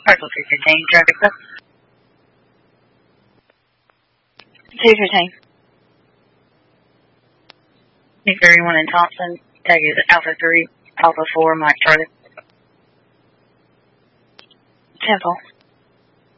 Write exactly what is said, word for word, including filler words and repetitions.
Article three fifteen, traffic stop. two fifteen. Nick thirty-one in Thompson. Tag is Alpha three, Alpha four, Mike Charlie. Temple.